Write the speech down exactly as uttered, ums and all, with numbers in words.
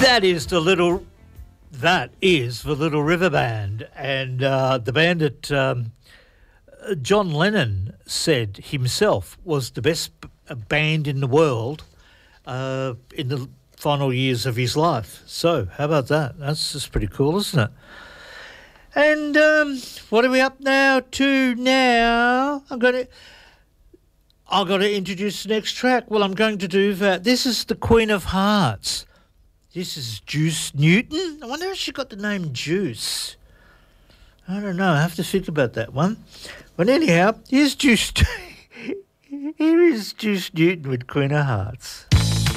That is the little. That is the Little River Band, and uh, the band that um, John Lennon said himself was the best b- band in the world uh, in the final years of his life. So, how about that? That's just pretty cool, isn't it? And um, what are we up now to now? I'm going to. I've got to introduce the next track. Well, I'm going to do that. This is the Queen of Hearts. This is Juice Newton. I wonder if she got the name Juice. I don't know. I have to think about that one. But anyhow, here's Juice. Here is Juice Newton with Queen of Hearts.